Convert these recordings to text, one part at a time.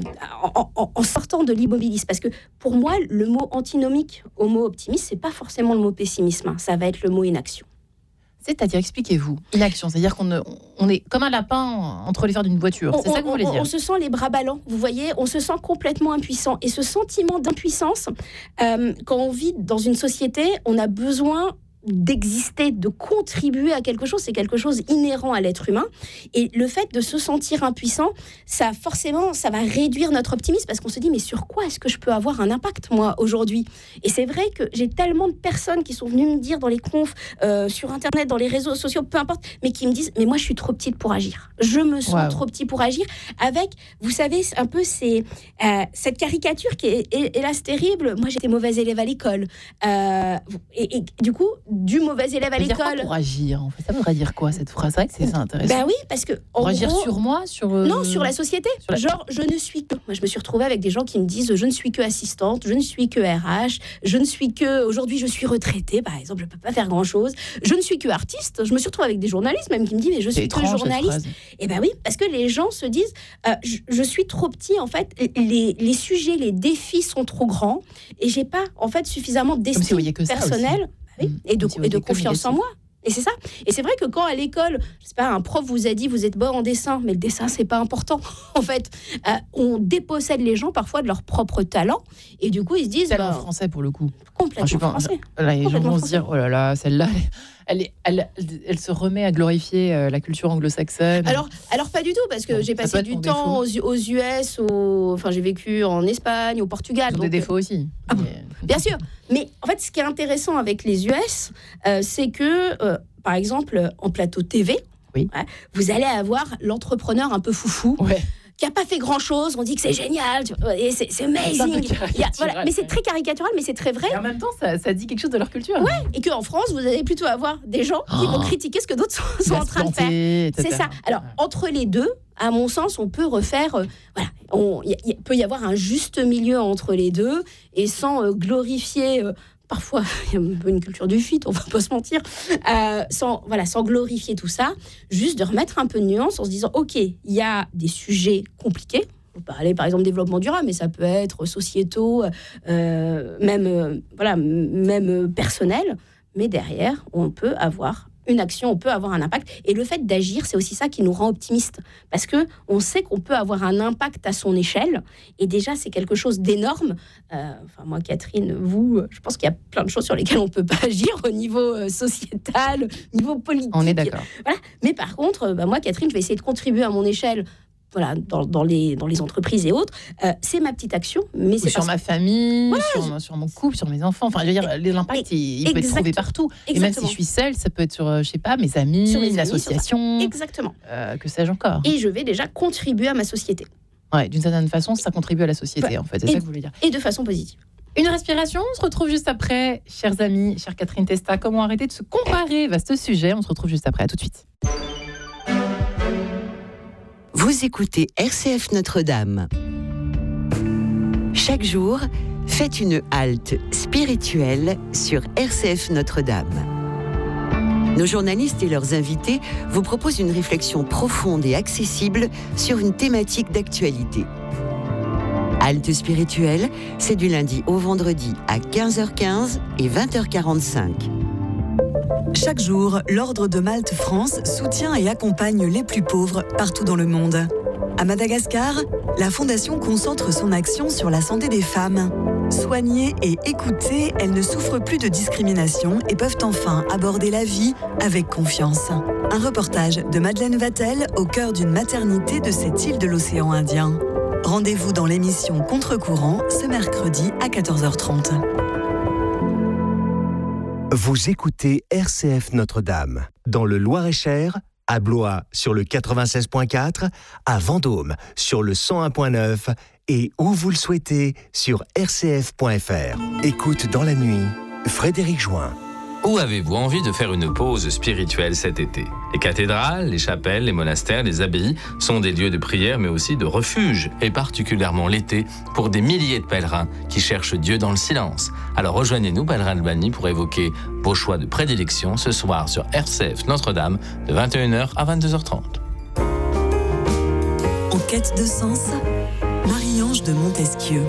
en sortant de l'immobilisme. Parce que pour moi, le mot antinomique au mot optimiste, c'est pas forcément le mot pessimisme. Ça va être le mot inaction. C'est-à-dire, expliquez-vous, inaction, c'est-à-dire qu'on est comme un lapin entre les fers d'une voiture. C'est ça que vous voulez dire ? On se sent les bras ballants, vous voyez, on se sent complètement impuissant. Et ce sentiment d'impuissance, quand on vit dans une société, on a besoin d'exister, de contribuer à quelque chose, c'est quelque chose inhérent à l'être humain. Et le fait de se sentir impuissant, ça va réduire notre optimisme parce qu'on se dit, mais sur quoi est-ce que je peux avoir un impact, moi, aujourd'hui ? Et c'est vrai que j'ai tellement de personnes qui sont venues me dire dans les confs, sur Internet, dans les réseaux sociaux, peu importe, mais qui me disent, mais moi, je suis trop petite pour agir. Je me sens trop petit pour agir. Avec, vous savez, un peu cette caricature qui est hélas terrible. Moi, j'étais mauvaise élève à l'école. Et du coup, du mauvais élève à l'école. Pour agir, en fait. Ça voudrait dire quoi, cette phrase ? C'est vrai que c'est intéressant. Ben oui, parce que pour agir sur moi, non, sur la société. Genre, je ne suis que... Moi, je me suis retrouvée avec des gens qui me disent, je ne suis que assistante, je ne suis que RH, je ne suis que... Aujourd'hui, je suis retraitée, par exemple, je ne peux pas faire grand-chose. Je ne suis que artiste. Je me suis retrouvée avec des journalistes même qui me disent, mais je suis que journaliste. Et ben oui, parce que les gens se disent, je suis trop petit, en fait, les sujets, les défis sont trop grands et j'ai pas, en fait, suffisamment d'estime personnelle. Et de confiance en moi. Et c'est ça. Et c'est vrai que quand à l'école, je sais pas, un prof vous a dit vous êtes bon en dessin, mais le dessin c'est pas important. En fait, on dépossède les gens parfois de leur propre talent, et du coup ils se disent. Tellement français pour le coup. Complètement français. Là, les gens vont se dire oh là là, celle-là, elle se remet à glorifier la culture anglo-saxonne. Alors pas du tout, parce que j'ai passé du temps aux US, enfin j'ai vécu en Espagne, au Portugal. Des défauts aussi. Bien sûr. Mais en fait, ce qui est intéressant avec les US, c'est que, par exemple, en plateau TV, vous allez avoir l'entrepreneur un peu foufou. Qui n'a pas fait grand-chose, on dit que c'est génial, et c'est amazing. Mais c'est très caricatural, mais c'est très vrai. Et en même temps, ça dit quelque chose de leur culture. Et qu'en France, vous allez plutôt avoir des gens qui vont critiquer ce que d'autres sont en train de faire. C'est ça. Alors, entre les deux, à mon sens, on peut refaire... il peut y avoir un juste milieu entre les deux, et sans glorifier... Parfois, il y a un peu une culture du feat, on va pas se mentir, sans glorifier tout ça, juste de remettre un peu de nuance en se disant, ok, il y a des sujets compliqués, on peut parler par exemple développement durable, mais ça peut être sociétaux, même personnel, mais derrière, on peut avoir une action, on peut avoir un impact. Et le fait d'agir, c'est aussi ça qui nous rend optimistes. Parce qu'on sait qu'on peut avoir un impact à son échelle. Et déjà, c'est quelque chose d'énorme. Moi, Catherine, vous, je pense qu'il y a plein de choses sur lesquelles on ne peut pas agir au niveau sociétal, au niveau politique. On est d'accord. Voilà. Mais par contre, moi, Catherine, je vais essayer de contribuer à mon échelle. Voilà, dans les entreprises et autres, c'est ma petite action, mais c'est sur ma famille, sur mon couple, sur mes enfants. Enfin, je veux dire, l'impact, il peut être trouvé partout. Exactement. Et même si je suis seule, ça peut être sur, je sais pas, mes amis, l'association. Exactement. Que sais-je encore. Et je vais déjà contribuer à ma société. Ouais, d'une certaine façon, ça contribue à la société, en fait. C'est ça que vous voulez dire. Et de façon positive. Une respiration, on se retrouve juste après. Chers amis, chère Catherine Testa, comment arrêter de se comparer ? Vaste sujet, on se retrouve juste après. À tout de suite. Vous écoutez RCF Notre-Dame. Chaque jour, faites une halte spirituelle sur RCF Notre-Dame. Nos journalistes et leurs invités vous proposent une réflexion profonde et accessible sur une thématique d'actualité. Halte spirituelle, c'est du lundi au vendredi à 15h15 et 20h45. Chaque jour, l'Ordre de Malte France soutient et accompagne les plus pauvres partout dans le monde. À Madagascar, la Fondation concentre son action sur la santé des femmes. Soignées et écoutées, elles ne souffrent plus de discrimination et peuvent enfin aborder la vie avec confiance. Un reportage de Madeleine Vatel au cœur d'une maternité de cette île de l'océan Indien. Rendez-vous dans l'émission Contre-courant ce mercredi à 14h30. Vous écoutez RCF Notre-Dame, dans le Loir-et-Cher, à Blois sur le 96.4, à Vendôme sur le 101.9 et où vous le souhaitez sur rcf.fr. Écoute dans la nuit, Frédéric Join. Où avez-vous envie de faire une pause spirituelle cet été ? Les cathédrales, les chapelles, les monastères, les abbayes sont des lieux de prière mais aussi de refuge, et particulièrement l'été, pour des milliers de pèlerins qui cherchent Dieu dans le silence. Alors rejoignez-nous, Pèlerins Albany, pour évoquer vos choix de prédilection ce soir sur RCF Notre-Dame de 21h à 22h30. En quête de sens, Marie Ange de Montesquieu.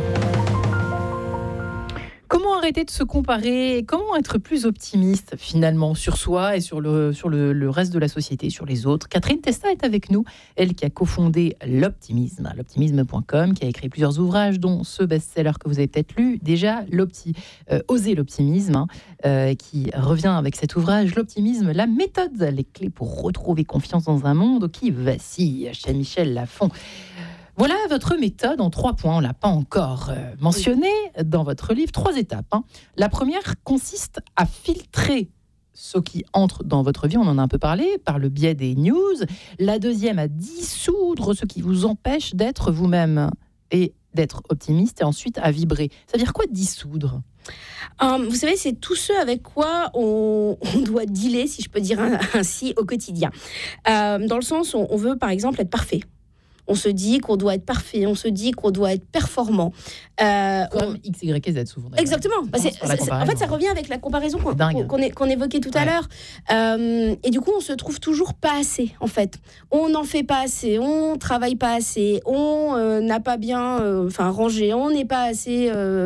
Comment arrêter de se comparer? Comment être plus optimiste finalement sur soi et sur le reste de la société, sur les autres? Catherine Testa est avec nous, elle qui a cofondé l'Optimisme, l'optimisme.com, qui a écrit plusieurs ouvrages, dont ce best-seller que vous avez peut-être lu déjà, Oser l'optimisme, qui revient avec cet ouvrage, L'optimisme, la méthode, les clés pour retrouver confiance dans un monde qui vacille, chez Michel Lafon. Voilà votre méthode en 3 points. On ne l'a pas encore mentionné dans votre livre. 3 étapes. La première consiste à filtrer ce qui entre dans votre vie. On en a un peu parlé par le biais des news. La deuxième, à dissoudre ce qui vous empêche d'être vous-même et d'être optimiste. Et ensuite, à vibrer. Ça veut dire quoi, dissoudre ? Vous savez, c'est tout ce avec quoi on doit dealer, si je peux dire ainsi, au quotidien. Dans le sens où on veut, par exemple, être parfait. On se dit qu'on doit être parfait, on se dit qu'on doit être performant. Comme X, Y, Z souvent. D'ailleurs. Exactement. En fait, ça revient avec la comparaison qu'on évoquait tout à l'heure. Et du coup, on se trouve toujours pas assez, en fait. On n'en fait pas assez, on travaille pas assez, on n'a pas bien rangé, on n'est pas assez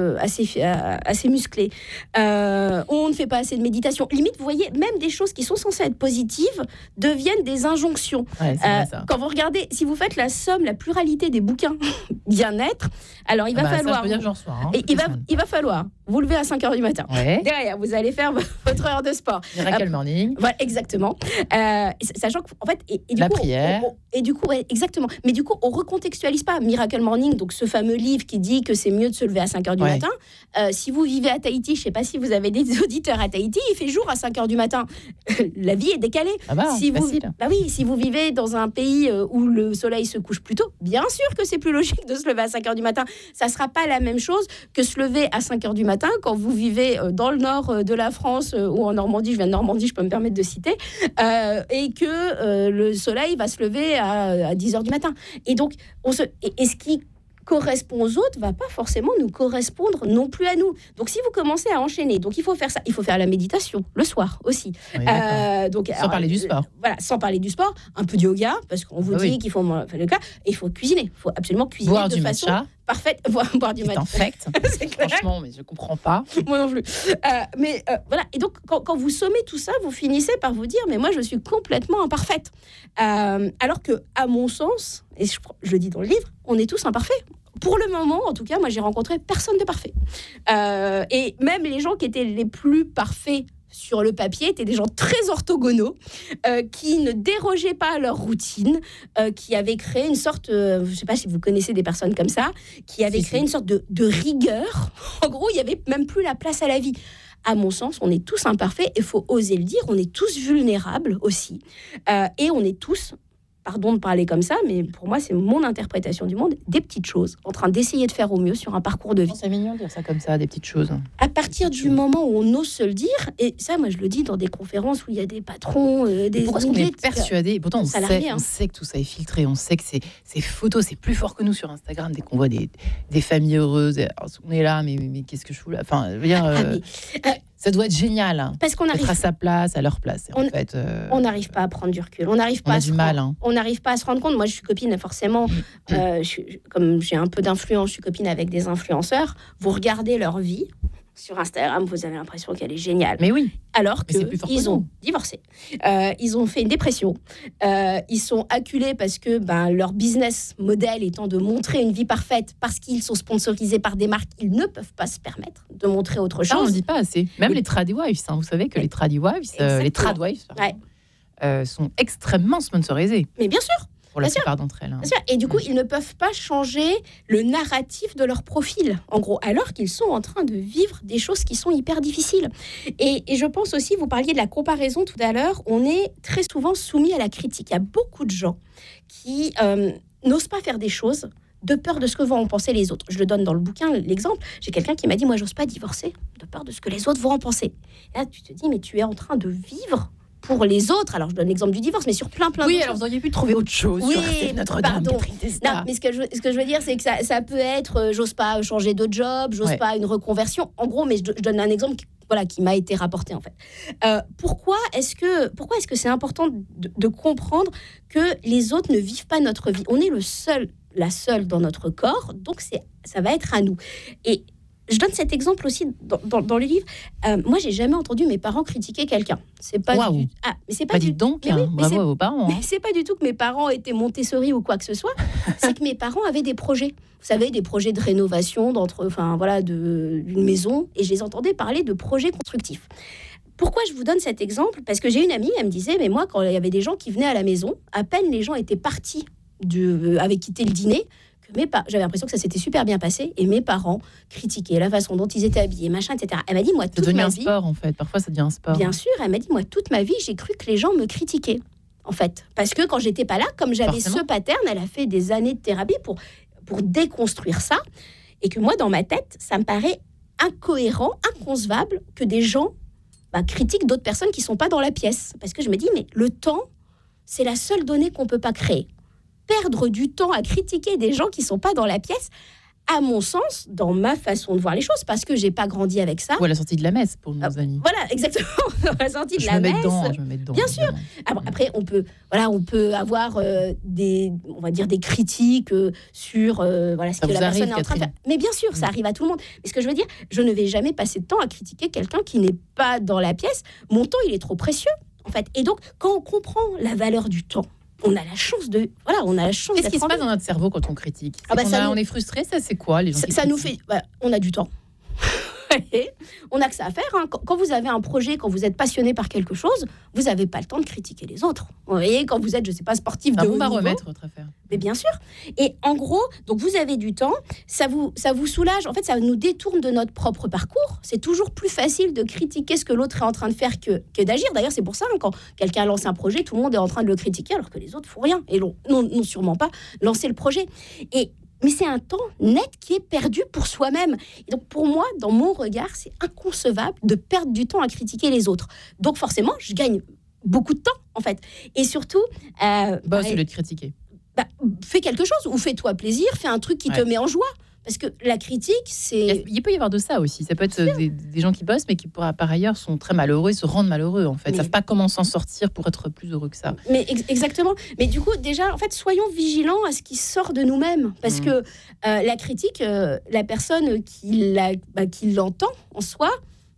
musclé. On ne fait pas assez de méditation. Limite, vous voyez, même des choses qui sont censées être positives deviennent des injonctions. Ouais, c'est vrai, ça. Quand vous regardez, si vous faites la pluralité des bouquins bien-être, alors il va falloir il va falloir vous lever à 5h du matin. Ouais. Derrière, vous allez faire votre heure de sport. Miracle Morning. Voilà, exactement. Sachant que, en fait, la prière. Et du coup, exactement. Mais du coup, on recontextualise pas. Miracle Morning, donc ce fameux livre qui dit que c'est mieux de se lever à 5h du matin. Si vous vivez à Tahiti, je sais pas si vous avez des auditeurs à Tahiti, il fait jour à 5h du matin. La vie est décalée. Si vous vivez dans un pays où le soleil se couche plus tôt, bien sûr que c'est plus logique de se lever à 5h du matin. Ça sera pas la même chose que se lever à 5h du matin quand vous vivez dans le nord de la France ou en Normandie, je viens de Normandie, je peux me permettre de citer, et que le soleil va se lever à 10h du matin. Et donc, et ce qui correspond aux autres va pas forcément nous correspondre non plus à nous. Donc si vous commencez à enchaîner, donc il faut faire ça, il faut faire la méditation le soir aussi. Oui, sans parler du sport. Voilà, sans parler du sport, un peu de yoga parce qu'on vous dit qu'il faut faire le cas, et il faut cuisiner, il faut absolument cuisiner boire de façon parfaite, boire du matcha. C'est clair. Franchement, mais je comprends pas. Moi non plus. Voilà, et donc quand vous sommez tout ça, vous finissez par vous dire mais moi je suis complètement imparfaite. Alors que à mon sens, et je le dis dans le livre, on est tous imparfaits. Pour le moment, en tout cas, moi, j'ai rencontré personne de parfait. Et même les gens qui étaient les plus parfaits sur le papier étaient des gens très orthogonaux, qui ne dérogeaient pas à leur routine, qui avaient créé une sorte, je ne sais pas si vous connaissez des personnes comme ça, qui avaient créé une sorte de rigueur. En gros, il n'y avait même plus la place à la vie. À mon sens, on est tous imparfaits, il faut oser le dire, on est tous vulnérables aussi, et on est tous, pardon de parler comme ça, mais pour moi, c'est mon interprétation du monde, des petites choses, en train d'essayer de faire au mieux sur un parcours de vie. C'est mignon de dire ça comme ça, des petites choses. À partir du moment où on ose se le dire, et ça, moi, je le dis dans des conférences où il y a des patrons, des pourquoi est-ce qu'on est persuadé, pourtant on sait que tout ça est filtré, on sait que ces photos, c'est plus fort que nous sur Instagram, dès qu'on voit des familles heureuses, on est là, mais qu'est-ce que je fous là? Enfin, je veux dire... ça doit être génial, hein, parce qu'on arrive à sa place, à leur place. On n'arrive pas à prendre du recul. On n'arrive pas on n'arrive pas à se rendre compte. Moi, je suis copine, forcément. Comme j'ai un peu d'influence, je suis copine avec des influenceurs. Vous regardez leur vie sur Instagram, vous avez l'impression qu'elle est géniale. Mais oui. Alors qu'ils ont divorcé. Ils ont fait une dépression. Ils sont acculés parce que leur business model étant de montrer une vie parfaite, parce qu'ils sont sponsorisés par des marques, ils ne peuvent pas se permettre de montrer autre chose. Ça, on ne dit pas assez. Même les tradwives, vous savez que les tradwives, sont extrêmement sponsorisés. Mais bien sûr. Pour la plupart d'entre elles. Et du coup, ils ne peuvent pas changer le narratif de leur profil, en gros, alors qu'ils sont en train de vivre des choses qui sont hyper difficiles. Et je pense aussi, vous parliez de la comparaison tout à l'heure, on est très souvent soumis à la critique. Il y a beaucoup de gens qui n'osent pas faire des choses de peur de ce que vont en penser les autres. Je le donne dans le bouquin, l'exemple. J'ai quelqu'un qui m'a dit, moi, j'ose pas divorcer de peur de ce que les autres vont en penser. Et là, tu te dis, mais tu es en train de vivre pour les autres. Alors, je donne l'exemple du divorce, mais sur plein d'autres choses. Oui, alors vous auriez pu trouver autre chose. Oui, sur Notre-Dame. Non, mais ce que je veux dire, c'est que ça peut être, j'ose pas changer de job, j'ose pas une reconversion. En gros, mais je donne un exemple qui m'a été rapporté, en fait. Pourquoi est-ce que c'est important de comprendre que les autres ne vivent pas notre vie? On est le seul la seule dans notre corps, donc ça va être à nous. Et je donne cet exemple aussi dans le livre. Moi, j'ai jamais entendu mes parents critiquer quelqu'un. C'est pas du... mais c'est pas dites donc, bravo à vos parents. Mais c'est pas du tout que mes parents étaient Montessori ou quoi que ce soit. C'est que mes parents avaient des projets. Vous savez, des projets de rénovation d'une maison, et je les entendais parler de projets constructifs. Pourquoi je vous donne cet exemple ? Parce que j'ai une amie, elle me disait, mais moi, quand il y avait des gens qui venaient à la maison, à peine les gens étaient partis, avaient quitté le dîner, j'avais l'impression que ça s'était super bien passé, et mes parents critiquaient la façon dont ils étaient habillés, machin, etc. Elle m'a dit, moi, toute ma vie... Ça devient un sport, en fait. Parfois, ça devient un sport. Bien sûr, elle m'a dit, moi, toute ma vie, j'ai cru que les gens me critiquaient, en fait. Parce que quand j'étais pas là, comme j'avais ce pattern, elle a fait des années de thérapie pour déconstruire ça, et que moi, dans ma tête, ça me paraît incohérent, inconcevable que des gens critiquent d'autres personnes qui sont pas dans la pièce. Parce que je me dis, mais le temps, c'est la seule donnée qu'on peut pas créer. Perdre du temps à critiquer des gens qui sont pas dans la pièce, à mon sens, dans ma façon de voir les choses, parce que j'ai pas grandi avec ça. Ou à la sortie de la messe, pour nos amis. Voilà, exactement, à la sortie de la messe. Je me mets dedans. Bien sûr. Après, on peut avoir des critiques sur ce que la personne est en train de faire. Mais bien sûr, ça arrive à tout le monde. Mais ce que je veux dire, je ne vais jamais passer de temps à critiquer quelqu'un qui n'est pas dans la pièce. Mon temps, il est trop précieux, en fait. Et donc, quand on comprend la valeur du temps, on a la chance de... Qu'est-ce qui se passe dans notre cerveau quand on critique ? On est frustré, ça c'est quoi les gens ça nous fait... on a du temps. On n'a que ça à faire. Hein. Quand vous avez un projet, quand vous êtes passionné par quelque chose, vous n'avez pas le temps de critiquer les autres. Vous voyez, quand vous êtes, je ne sais pas, sportif de haut niveau... C'est un bon baromètre, votre affaire. Mais bien sûr. Et en gros, donc vous avez du temps, ça vous soulage. En fait, ça nous détourne de notre propre parcours. C'est toujours plus facile de critiquer ce que l'autre est en train de faire que d'agir. D'ailleurs, c'est pour ça, quand quelqu'un lance un projet, tout le monde est en train de le critiquer, alors que les autres ne font rien. Et non, sûrement pas lancer le projet. Mais c'est un temps net qui est perdu pour soi-même. Et donc, pour moi, dans mon regard, c'est inconcevable de perdre du temps à critiquer les autres. Donc, forcément, je gagne beaucoup de temps, en fait. Et surtout... Au lieu de critiquer. Fais quelque chose, ou fais-toi plaisir, fais un truc qui te met en joie. Parce que la critique, c'est... Il peut y avoir de ça aussi. Ça peut être des gens qui bossent, mais qui, par ailleurs, sont très malheureux et se rendent malheureux, en fait. Ils ne savent pas comment s'en sortir pour être plus heureux que ça. Mais exactement. Mais du coup, déjà, en fait, soyons vigilants à ce qui sort de nous-mêmes. Parce que la critique, la personne qui l'entend en soi,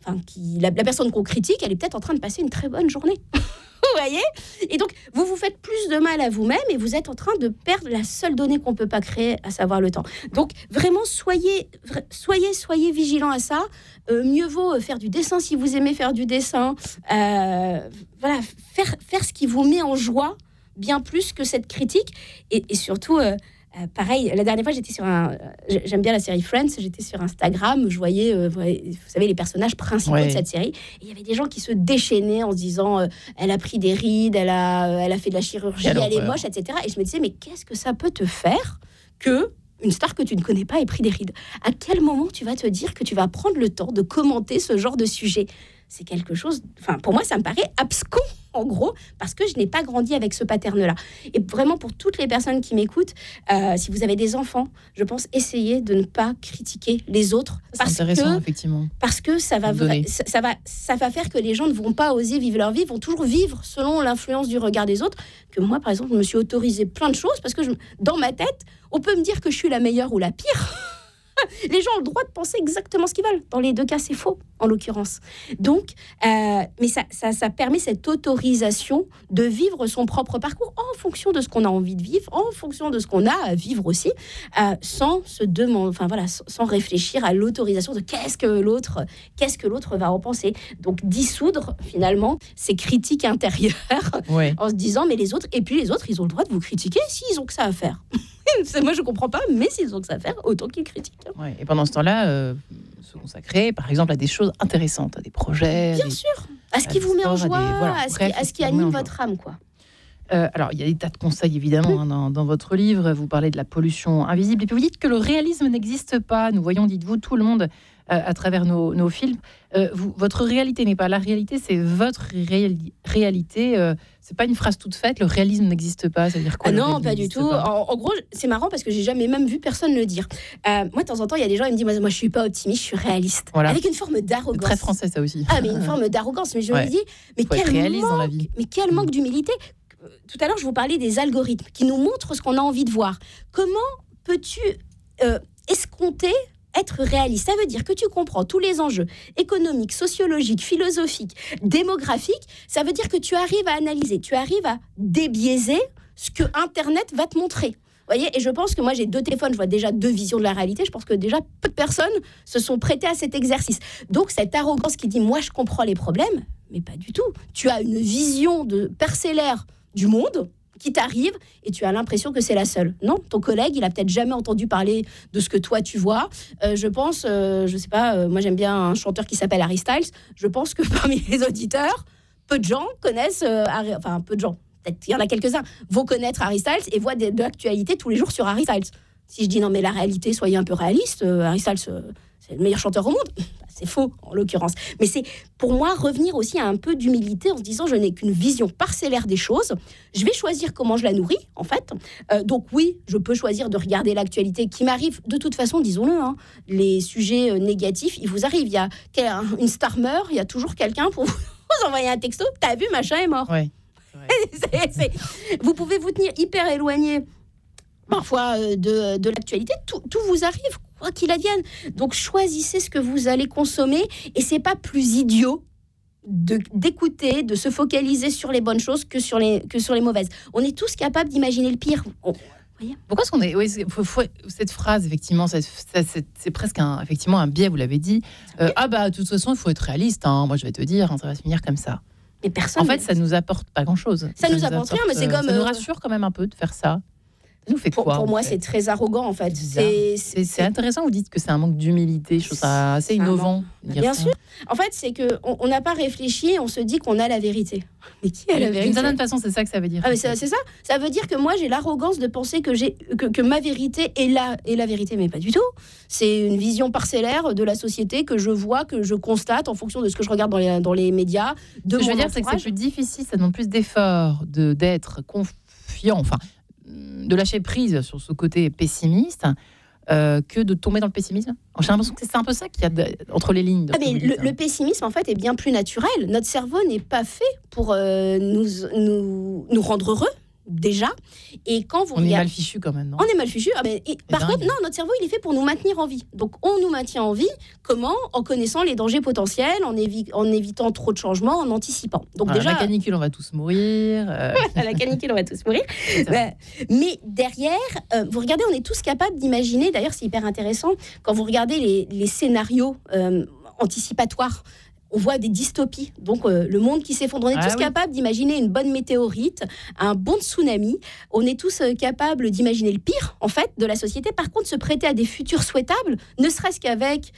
la personne qu'on critique, elle est peut-être en train de passer une très bonne journée. Vous voyez ? Et donc, vous faites plus de mal à vous-même et vous êtes en train de perdre la seule donnée qu'on ne peut pas créer, à savoir le temps. Donc, vraiment, soyez vigilants à ça. Mieux vaut faire du dessin si vous aimez faire du dessin. Faire ce qui vous met en joie, bien plus que cette critique. Et surtout... pareil, la dernière fois, j'étais sur j'aime bien la série Friends, j'étais sur Instagram, je voyais, vous savez, les personnages principaux de cette série. Et il y avait des gens qui se déchaînaient en se disant elle a pris des rides, elle a fait de la chirurgie, elle est moche, etc. Et je me disais, mais qu'est-ce que ça peut te faire que une star que tu ne connais pas ait pris des rides ? À quel moment tu vas te dire que tu vas prendre le temps de commenter ce genre de sujet ? C'est quelque chose... pour moi, ça me paraît abscon, en gros, parce que je n'ai pas grandi avec ce pattern-là. Et vraiment, pour toutes les personnes qui m'écoutent, si vous avez des enfants, je pense essayer de ne pas critiquer les autres. C'est intéressant, effectivement. Parce que ça va faire que les gens ne vont pas oser vivre leur vie, vont toujours vivre selon l'influence du regard des autres. Que moi, par exemple, je me suis autorisé plein de choses, parce que dans ma tête, on peut me dire que je suis la meilleure ou la pire. Les gens ont le droit de penser exactement ce qu'ils veulent. Dans les deux cas, c'est faux, en l'occurrence. Donc, mais ça permet cette autorisation de vivre son propre parcours en fonction de ce qu'on a envie de vivre, en fonction de ce qu'on a à vivre aussi, sans se demander, sans réfléchir à l'autorisation de qu'est-ce que l'autre va en penser. Donc, dissoudre finalement ces critiques intérieures en se disant, mais les autres, ils ont le droit de vous critiquer s'ils ont que ça à faire. Moi, je comprends pas, mais s'ils ont que ça à faire, autant qu'ils critiquent. Ouais, et pendant ce temps-là, se consacrer, par exemple, à des choses intéressantes, à des projets. Bien sûr, à ce qui vous met en joie, à ce qui anime votre âme, quoi. Alors, il y a des tas de conseils, évidemment, dans votre livre. Vous parlez de la pollution invisible. Et puis, vous dites que le réalisme n'existe pas. Nous voyons, dites-vous, tout le monde à travers nos films. Votre réalité n'est pas la réalité, c'est votre réalité. C'est pas une phrase toute faite, le réalisme n'existe pas. Ça veut dire quoi ? Non, pas du tout. En gros, c'est marrant parce que j'ai jamais même vu personne le dire. Moi, de temps en temps, il y a des gens qui me disent moi, je suis pas optimiste, je suis réaliste. Voilà. Avec une forme d'arrogance. C'est très français, ça aussi. Mais une forme d'arrogance. Mais je me dis, mais quel manque d'humilité. Tout à l'heure, je vous parlais des algorithmes qui nous montrent ce qu'on a envie de voir. peux-tu escompter être réaliste? Ça veut dire que tu comprends tous les enjeux économiques, sociologiques, philosophiques, démographiques. Ça veut dire que tu arrives à analyser, tu arrives à débiaiser ce que Internet va te montrer. Vous voyez, et je pense que moi, j'ai 2 téléphones, je vois déjà 2 visions de la réalité. Je pense que déjà, peu de personnes se sont prêtées à cet exercice. Donc, cette arrogance qui dit « moi, je comprends les problèmes », mais pas du tout. Tu as une vision parcellaire du monde qui t'arrive et tu as l'impression que c'est la seule. Non, ton collègue, il a peut-être jamais entendu parler de ce que toi tu vois. Je pense, je sais pas, moi j'aime bien un chanteur qui s'appelle Harry Styles. Je pense que parmi les auditeurs, peu de gens connaissent, peu de gens, peut-être il y en a quelques-uns, vont connaître Harry Styles et voient de l'actualité tous les jours sur Harry Styles. Si je dis non mais la réalité, soyez un peu réaliste, Harry Styles, c'est le meilleur chanteur au monde. C'est faux, en l'occurrence. Mais c'est, pour moi, revenir aussi à un peu d'humilité en se disant, je n'ai qu'une vision parcellaire des choses. Je vais choisir comment je la nourris, en fait. Donc oui, je peux choisir de regarder l'actualité qui m'arrive. De toute façon, disons-le, les sujets négatifs, ils vous arrivent. Il y a une star meurt, il y a toujours quelqu'un pour vous envoyer un texto. T'as vu, machin est mort. Ouais. Vous pouvez vous tenir hyper éloigné parfois de l'actualité. Tout vous arrive, quoi qu'il advienne. Donc choisissez ce que vous allez consommer et c'est pas plus idiot d'écouter, de se focaliser sur les bonnes choses que sur les mauvaises. On est tous capables d'imaginer le pire. Pourquoi est-ce qu'on est... Oui, cette phrase, effectivement, c'est presque effectivement un biais, vous l'avez dit. De toute façon, il faut être réaliste. Moi, je vais te dire, ça va se finir comme ça. Mais personne... En fait, ça nous apporte pas grand-chose. Ça nous apporte rien, mais c'est comme... Ça nous rassure quand même un peu de faire ça. Ça nous fait quoi, pour moi, c'est très arrogant, en fait. C'est intéressant, vous dites que c'est un manque d'humilité. Je trouve ça assez innovant. Bien sûr. En fait, c'est qu'on n'a pas réfléchi, on se dit qu'on a la vérité. Mais qui a la vérité ? D'une certaine façon, c'est ça que ça veut dire. Mais c'est ça. Ça veut dire que moi, j'ai l'arrogance de penser que ma vérité est la vérité, mais pas du tout. C'est une vision parcellaire de la société que je vois, que je constate en fonction de ce que je regarde dans les médias. Ce que je veux dire, c'est que c'est plus difficile, ça demande plus d'efforts d'être confiant, de lâcher prise sur ce côté pessimiste que de tomber dans le pessimisme. J'ai l'impression que c'est un peu ça qu'il y a entre les lignes. Mais le pessimisme, en fait, est bien plus naturel. Notre cerveau n'est pas fait pour nous rendre heureux, déjà. Et quand vous on est mal fichu quand même, non ? On est mal fichu. Par contre, non, notre cerveau, il est fait pour nous maintenir en vie. Donc, on nous maintient en vie. Comment ? En connaissant les dangers potentiels, en évitant trop de changements, en anticipant. Donc, déjà, la canicule, on va tous mourir. La canicule, on va tous mourir. Mais derrière, vous regardez, on est tous capables d'imaginer, d'ailleurs, c'est hyper intéressant, quand vous regardez les scénarios anticipatoires, on voit des dystopies, donc le monde qui s'effondre. On est tous capables d'imaginer une bonne météorite, un bon tsunami. On est tous capables d'imaginer le pire, en fait, de la société. Par contre, se prêter à des futurs souhaitables, ne serait-ce qu'avec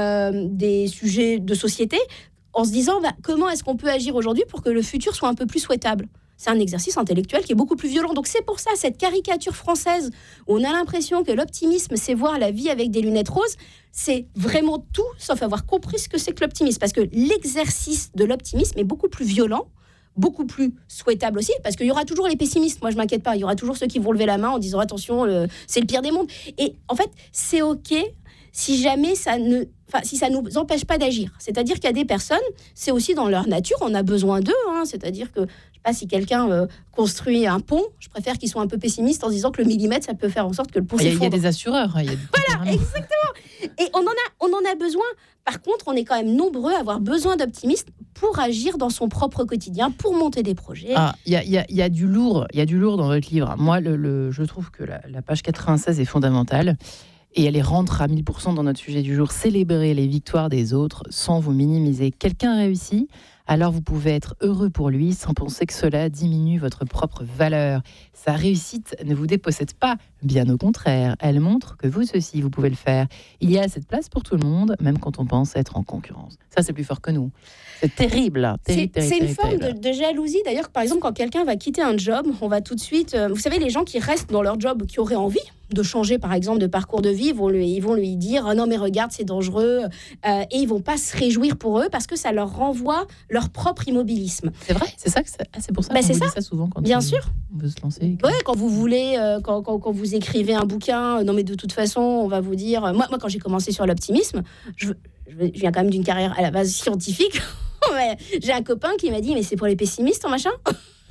des sujets de société, en se disant comment est-ce qu'on peut agir aujourd'hui pour que le futur soit un peu plus souhaitable. C'est un exercice intellectuel qui est beaucoup plus violent. Donc c'est pour ça, cette caricature française, où on a l'impression que l'optimisme, c'est voir la vie avec des lunettes roses, c'est vraiment tout, sauf avoir compris ce que c'est que l'optimisme. Parce que l'exercice de l'optimisme est beaucoup plus violent, beaucoup plus souhaitable aussi, parce qu'il y aura toujours les pessimistes. Moi, je ne m'inquiète pas. Il y aura toujours ceux qui vont lever la main en disant « Attention, c'est le pire des mondes ». Et en fait, c'est OK si jamais si ça ne nous empêche pas d'agir. C'est-à-dire qu'il y a des personnes, c'est aussi dans leur nature, on a besoin d'eux. C'est-à-dire que, je ne sais pas, si quelqu'un construit un pont, je préfère qu'ils soient un peu pessimistes en se disant que le millimètre, ça peut faire en sorte que le pont s'effondre. Il y a des assureurs. Voilà, exactement. Et on en a besoin. Par contre, on est quand même nombreux à avoir besoin d'optimistes pour agir dans son propre quotidien, pour monter des projets. Il y a du lourd dans votre livre. Moi, je trouve que la page 96 est fondamentale. Et elle rentre à 1000% dans notre sujet du jour. Célébrer les victoires des autres sans vous minimiser. Quelqu'un réussit, alors vous pouvez être heureux pour lui sans penser que cela diminue votre propre valeur. Sa réussite ne vous dépossède pas, bien au contraire. Elle montre que vous aussi, vous pouvez le faire. Il y a cette place pour tout le monde, même quand on pense être en concurrence. Ça, c'est plus fort que nous. C'est terrible. C'est une forme de jalousie. D'ailleurs, par exemple, quand quelqu'un va quitter un job, on va tout de suite... vous savez, les gens qui restent dans leur job, qui auraient envie de changer, par exemple, de parcours de vie, ils vont lui dire « Non, mais regarde, c'est dangereux ». Et ils ne vont pas se réjouir pour eux parce que ça leur renvoie leur propre immobilisme. C'est vrai, c'est pour ça qu'on vous dit ça souvent quand bien on sûr. veut se lancer. Oui, quand vous voulez, quand vous écrivez un bouquin, non mais de toute façon, on va vous dire... Moi quand j'ai commencé sur l'optimisme, je viens quand même d'une carrière à la base scientifique. J'ai un copain qui m'a dit « Mais c'est pour les pessimistes, ton machin ?»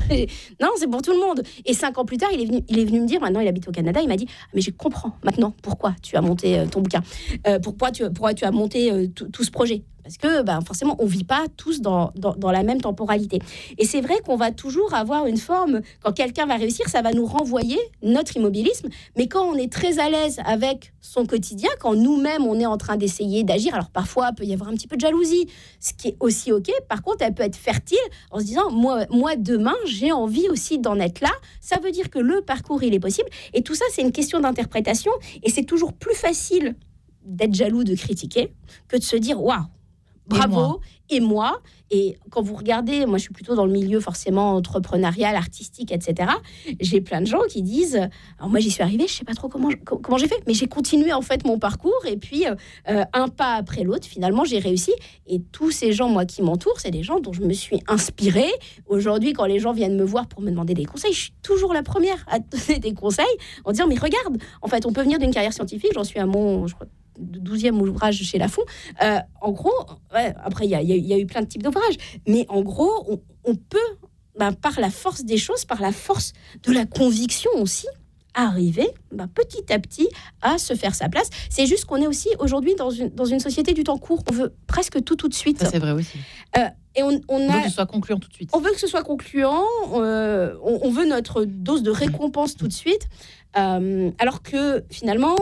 Non, c'est pour tout le monde. Et 5 ans plus tard, il est venu me dire, maintenant il habite au Canada, il m'a dit, mais je comprends maintenant pourquoi tu as monté ton bouquin, pourquoi tu as monté tout ce projet. Parce que forcément, on ne vit pas tous dans la même temporalité. Et c'est vrai qu'on va toujours avoir une forme, quand quelqu'un va réussir, ça va nous renvoyer notre immobilisme. Mais quand on est très à l'aise avec son quotidien, quand nous-mêmes, on est en train d'essayer d'agir, alors parfois, il peut y avoir un petit peu de jalousie, ce qui est aussi OK. Par contre, elle peut être fertile en se disant, moi demain, j'ai envie aussi d'en être là. Ça veut dire que le parcours, il est possible. Et tout ça, c'est une question d'interprétation. Et c'est toujours plus facile d'être jaloux, de critiquer, que de se dire, waouh, bravo, et moi. Et quand vous regardez, moi je suis plutôt dans le milieu forcément entrepreneurial, artistique, etc. J'ai plein de gens qui disent, alors moi j'y suis arrivée, je sais pas trop comment j'ai fait, mais j'ai continué en fait mon parcours et puis un pas après l'autre, finalement j'ai réussi. Et tous ces gens, moi qui m'entourent, c'est des gens dont je me suis inspirée. Aujourd'hui, quand les gens viennent me voir pour me demander des conseils, je suis toujours la première à donner des conseils en disant, mais regarde, en fait on peut venir d'une carrière scientifique, j'en suis à mon, je crois, 12e ouvrage chez Lafon. En gros, après, il y a eu plein de types d'ouvrages, mais en gros, on peut, par la force des choses, par la force de la conviction aussi, arriver petit à petit à se faire sa place. C'est juste qu'on est aussi aujourd'hui dans une société du temps court. On veut presque tout de suite. Ça, c'est vrai aussi. Et on veut que ce soit concluant tout de suite. On veut que ce soit concluant. On veut notre dose de récompense tout de suite. Alors que finalement,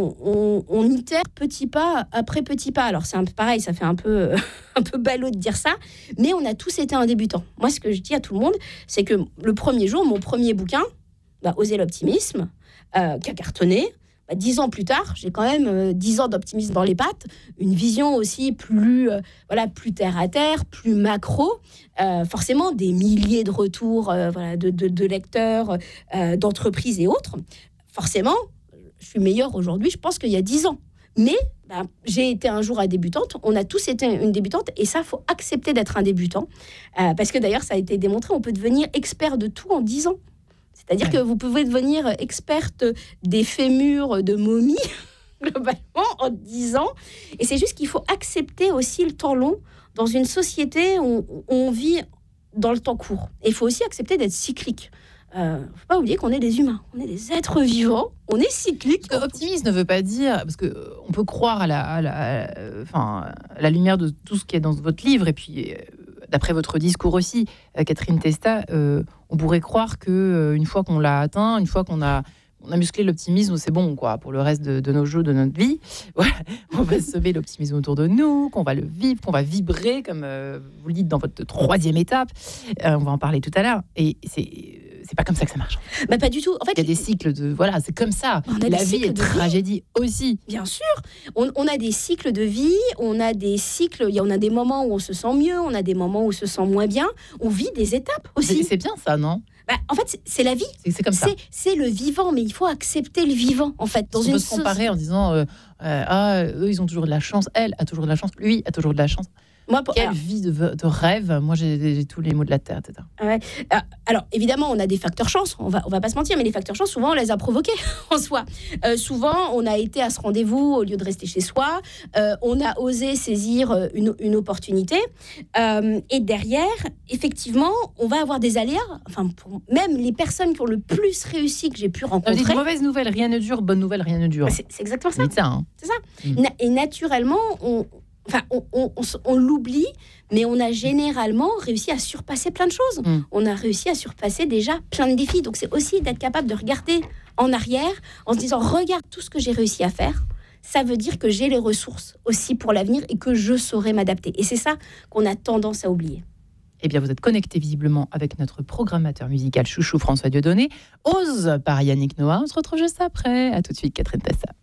on itère petit pas après petit pas. Alors c'est un peu pareil, ça fait un peu ballot de dire ça, mais on a tous été un débutant. Moi, ce que je dis à tout le monde, c'est que le premier jour, mon premier bouquin, Oser l'optimisme, qui a cartonné. 10 ans plus tard, j'ai quand même 10 ans d'optimisme dans les pattes, une vision aussi plus terre à terre, plus macro, forcément des milliers de retours de lecteurs, d'entreprises et autres. Forcément, je suis meilleure aujourd'hui, je pense qu'il y a 10 ans. Mais j'ai été un jour débutante, on a tous été une débutante, et ça, il faut accepter d'être un débutant. Parce que d'ailleurs, ça a été démontré, on peut devenir expert de tout en 10 ans. C'est-à-dire que vous pouvez devenir experte des fémurs de momies, globalement, en 10 ans. Et c'est juste qu'il faut accepter aussi le temps long dans une société où on vit dans le temps court. Et il faut aussi accepter d'être cyclique. Il ne faut pas oublier qu'on est des humains, on est des êtres vivants, on est cyclique. Optimiste ne veut pas dire, parce qu'on peut croire à la lumière de tout ce qui est dans votre livre, et puis d'après votre discours aussi, Catherine Testa, on pourrait croire qu'une fois qu'on l'a atteint, une fois qu'on a musclé l'optimisme, c'est bon, quoi, pour le reste de nos jours, de notre vie. Voilà, on va semer l'optimisme autour de nous, qu'on va le vivre, qu'on va vibrer, comme vous le dites dans votre 3e étape. On va en parler tout à l'heure. Et c'est pas comme ça que ça marche. Pas du tout. En fait, il y a des cycles de... Voilà, c'est comme ça. La vie est tragédie aussi. Bien sûr. On a des cycles de vie, on a des cycles... On a des moments où on se sent mieux, on a des moments où on se sent moins bien. On vit des étapes aussi. C'est bien ça, non ? En fait, c'est la vie. C'est comme ça. C'est le vivant, mais il faut accepter le vivant, en fait. On peut se comparer en disant eux, ils ont toujours de la chance, elle a toujours de la chance, lui a toujours de la chance. Quelle vie de rêve. Moi, j'ai tous les mots de la terre, etc. Ouais. Alors, évidemment, on a des facteurs chance, on va pas se mentir, mais les facteurs chance, souvent, on les a provoqués en soi. Souvent, on a été à ce rendez-vous au lieu de rester chez soi. On a osé saisir une opportunité. Et derrière, effectivement, on va avoir des aléas. Enfin, même les personnes qui ont le plus réussi que j'ai pu rencontrer. Des mauvaises nouvelles, rien ne dure. Bonne nouvelle, rien ne dure. C'est exactement ça. C'est ça. Hein. C'est ça. Et naturellement, on l'oublie, mais on a généralement réussi à surpasser plein de choses. On a réussi à surpasser déjà plein de défis. Donc, c'est aussi d'être capable de regarder en arrière en se disant, regarde tout ce que j'ai réussi à faire. Ça veut dire que j'ai les ressources aussi pour l'avenir et que je saurai m'adapter. Et c'est ça qu'on a tendance à oublier. Eh bien, vous êtes connecté visiblement avec notre programmateur musical chouchou François Dieudonné. Ose par Yannick Noah. On se retrouve juste après. À tout de suite, Catherine Testa.